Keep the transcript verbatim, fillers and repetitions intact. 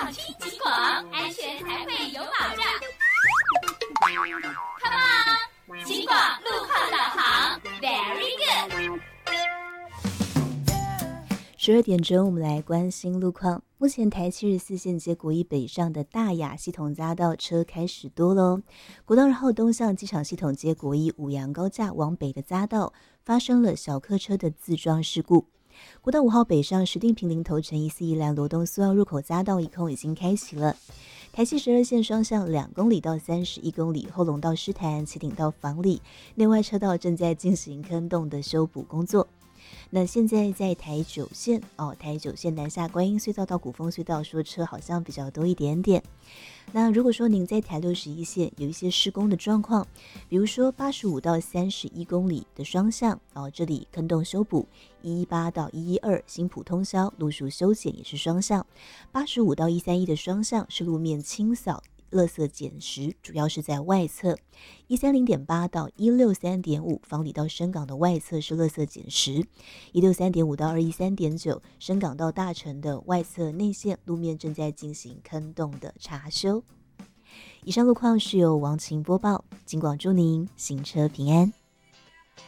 放轻警广，安全才会有保障。Come on， 警广路况导航 ，Very good。 十二点钟，我们来关心路况。目前台七十四线接国一北上的大雅系统匝道车开始多喽。国道二号东向机场系统接国一五羊高架往北的匝道发生了小客车的自撞事故。国道五号北上石碇坪林头城一四一兰罗东苏澳入口匝道一空已经开启了。台七十二线双向两公里到三十一公里，后龙到狮潭、旗顶到房里，内外车道正在进行坑洞的修补工作。那现在在台九线哦，台九线南下观音隧道到古风隧道，说车好像比较多一点点。那如果说您在台六十一线有一些施工的状况，比如说八十五到三十一公里的双向哦，这里坑洞修补；一一八到一一二新埔通霄路树修剪也是双向；八十五到一三一的双向是路面清扫。垃圾捡拾主要是在外侧，一三零点八到一六三点五房里到深港的外侧是垃圾捡拾，一六三点五到二一三点九深港到大城的外侧内线路面正在进行坑洞的查修。以上路况是由王晴播报，警广祝您行车平安。